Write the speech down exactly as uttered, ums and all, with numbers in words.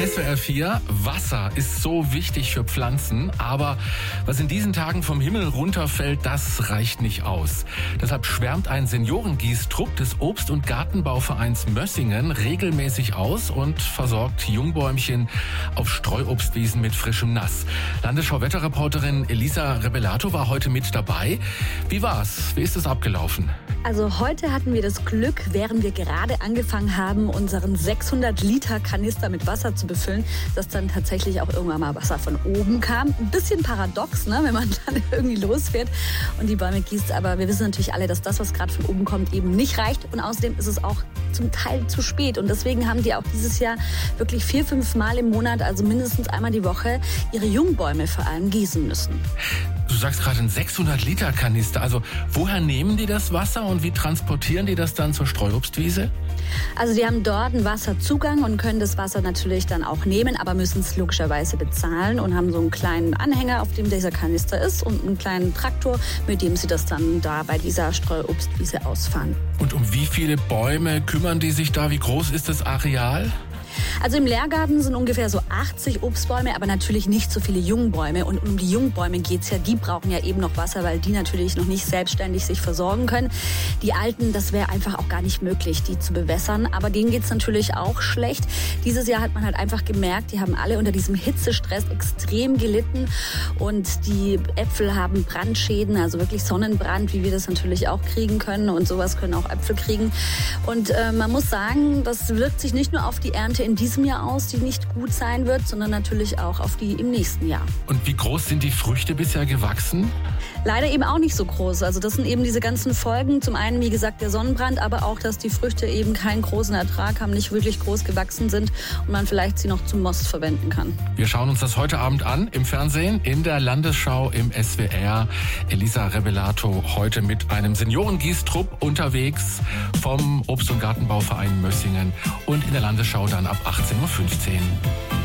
S W R vier, Wasser ist so wichtig für Pflanzen, aber was in diesen Tagen vom Himmel runterfällt, das reicht nicht aus. Deshalb schwärmt ein Seniorengießtrupp des Obst- und Gartenbauvereins Mössingen regelmäßig aus und versorgt Jungbäumchen auf Streuobstwiesen mit frischem Nass. Landesschau-Wetterreporterin Elisa Rebellato war heute mit dabei. Wie war's? Wie ist es abgelaufen? Also heute hatten wir das Glück, während wir gerade angefangen haben, unseren sechshundert Liter Kanister mit Wasser zu befüllen, dass dann tatsächlich auch irgendwann mal Wasser von oben kam. Ein bisschen paradox, ne, wenn man dann irgendwie losfährt und die Bäume gießt. Aber wir wissen natürlich alle, dass das, was gerade von oben kommt, eben nicht reicht. Und außerdem ist es auch zum Teil zu spät. Und deswegen haben die auch dieses Jahr wirklich vier, fünf Mal im Monat, also mindestens einmal die Woche, ihre Jungbäume vor allem gießen müssen. Du sagst gerade ein sechshundert Liter Kanister. Also woher nehmen die das Wasser und wie transportieren die das dann zur Streuobstwiese? Also die haben dort einen Wasserzugang und können das Wasser natürlich dann auch nehmen, aber müssen es logischerweise bezahlen und haben so einen kleinen Anhänger, auf dem dieser Kanister ist und einen kleinen Traktor, mit dem sie das dann da bei dieser Streuobstwiese ausfahren. Und um wie viele Bäume kümmern die sich da? Wie groß ist das Areal? Also im Lehrgarten sind ungefähr so achtzig Obstbäume, aber natürlich nicht so viele Jungbäume. Und um die Jungbäume geht's ja, die brauchen ja eben noch Wasser, weil die natürlich noch nicht selbstständig sich versorgen können. Die Alten, das wäre einfach auch gar nicht möglich, die zu bewässern. Aber denen geht's natürlich auch schlecht. Dieses Jahr hat man halt einfach gemerkt, die haben alle unter diesem Hitzestress extrem gelitten. Und die Äpfel haben Brandschäden, also wirklich Sonnenbrand, wie wir das natürlich auch kriegen können. Und sowas können auch Äpfel kriegen. Und äh, man muss sagen, das wirkt sich nicht nur auf die Ernte in diesem Jahr aus, die nicht gut sein wird, sondern natürlich auch auf die im nächsten Jahr. Und wie groß sind die Früchte bisher gewachsen? Leider eben auch nicht so groß. Also das sind eben diese ganzen Folgen. Zum einen, wie gesagt, der Sonnenbrand, aber auch, dass die Früchte eben keinen großen Ertrag haben, nicht wirklich groß gewachsen sind und man vielleicht sie noch zum Most verwenden kann. Wir schauen uns das heute Abend an im Fernsehen, in der Landesschau im S W R. Elisa Rebellato heute mit einem Seniorengießtrupp unterwegs vom Obst- und Gartenbauverein Mössingen und in der Landesschau dann ab achtzehn Uhr fünfzehn.